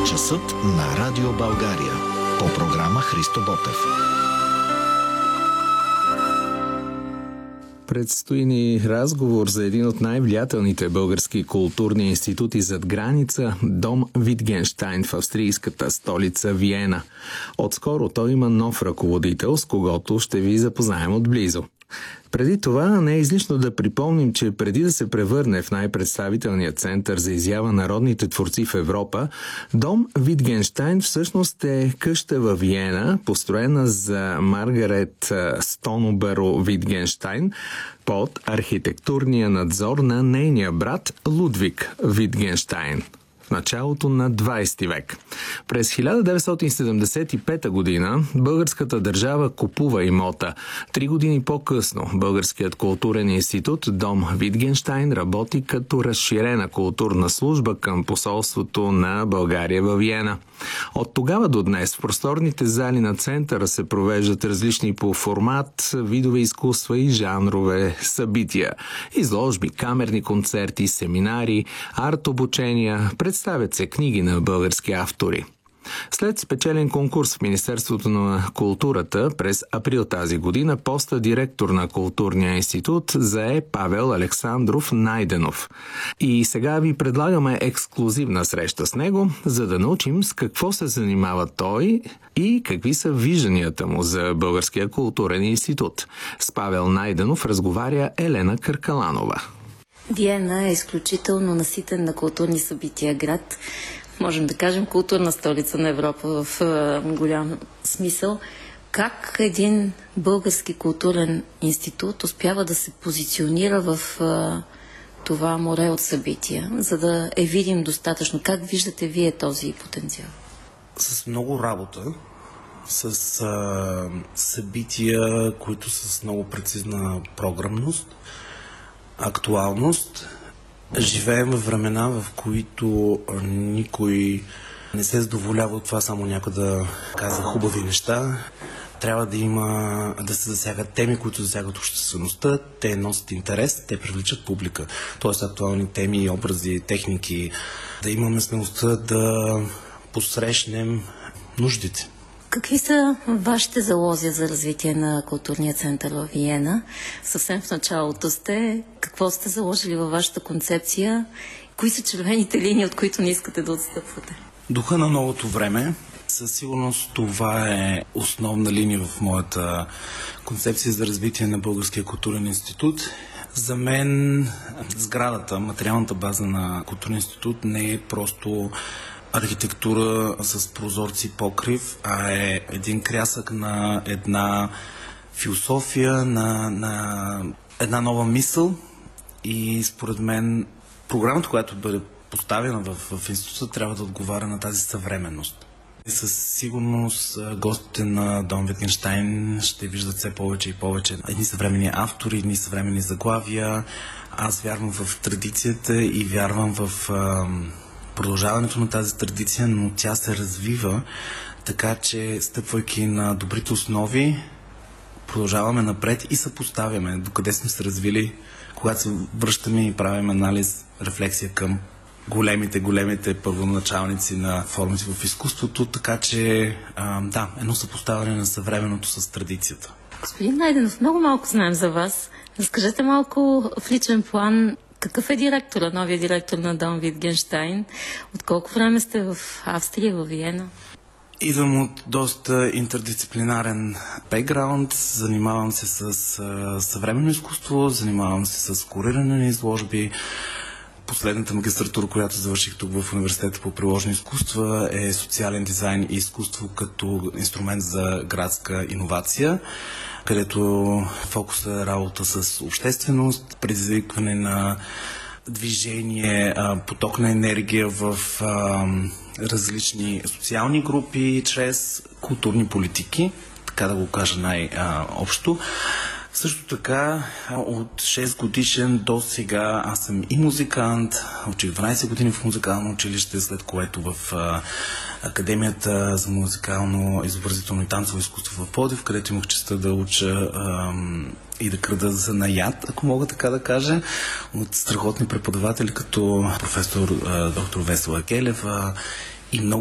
Часът на Радио България. По програма Христо Ботев. Предстои ни разговор за един от най-влиятелните български културни институти зад граница – Дом Витгенщайн в австрийската столица Виена. Отскоро той има нов ръководител, с когото ще ви запознаем отблизо. Преди това не е излишно да припомним, че преди да се превърне в най-представителния център за изява народните творци в Европа, Дом Витгенщайн всъщност е къща във Виена, построена за Маргарет Стоноберо Витгенщайн под архитектурния надзор на нейния брат Лудвиг Витгенщайн в началото на 20 век. През 1975 година българската държава купува имота. 3 години по-късно Българският културен институт Дом Витгенщайн работи като разширена културна служба към посолството на България във Виена. От тогава до днес в просторните зали на центъра се провеждат различни по формат, видове изкуства и жанрове събития. Изложби, камерни концерти, семинари, арт-обучения, представят се книги на български автори. След спечелен конкурс в Министерството на културата през април тази година, поста директор на Културния институт зае Павел Александров Найденов. И сега ви предлагаме ексклузивна среща с него, за да научим с какво се занимава той и какви са вижданията му за Българския културен институт. С Павел Найденов разговаря Елена Къркаланова. Виена е изключително наситен на културни събития град. Можем да кажем културна столица на Европа в голям смисъл. Как един български културен институт успява да се позиционира в това море от събития, за да видим достатъчно? Как виждате вие този потенциал? С много работа, с събития, които са с много прецизна програмност, актуалност. Живеем във времена, в които никой не се задоволява от това само някой да казва хубави неща. Трябва да се засягат теми, които засягат обществеността. Те носят интерес, те привличат публика. Тоест актуални теми, образи, техники. Да имаме смелостта да посрещнем нуждите. Какви са вашите залози за развитие на културния център в Виена? Съвсем в началото сте. Какво сте заложили във вашата концепция? Кои са червените линии, от които не искате да отстъпвате? Духа на новото време. Със сигурност това е основна линия в моята концепция за развитие на Българския културен институт. За мен сградата, материалната база на културен институт не е просто архитектура с прозорци покрив, а е един крясък на една философия, на една нова мисъл и според мен програмата, която бъде поставена в института, трябва да отговаря на тази съвременност. И със сигурност гостите на Дом Витгенщайн ще виждат все повече и повече едни съвременни автори, едни съвременни заглавия. Аз вярвам в традицията и вярвам в продължаването на тази традиция, но тя се развива, така че стъпвайки на добрите основи, продължаваме напред и съпоставяме докъде сме се развили, когато се връщаме и правим анализ, рефлексия към големите първоначалници на формите в изкуството, така че едно съпоставяне на съвременното с традицията. Господин Найденов, много малко знаем за вас. Разкажете малко в личен план какъв е новия директор на Дом Витгенщайн? От колко време сте в Австрия, в Виена? Идвам от доста интердисциплинарен бекграунд, занимавам се с съвременно изкуство, занимавам се с куриране на изложби. Последната магистратура, която завърших тук в Университета по приложни изкуства, е социален дизайн и изкуство като инструмент за градска иновация, където фокусът е работа с общественост, предизвикване на движение, поток на енергия в различни социални групи, чрез културни политики, така да го кажа най-общо. Също така, от 6 годишен до сега аз съм и музикант, учих 12 години в музикално училище, след което в Академията за музикално, изобразително и танцово изкуство в Пловдив, където имах честта да уча и да крада занаят, ако мога така да кажа, от страхотни преподаватели, като професор доктор Весела Гелева и много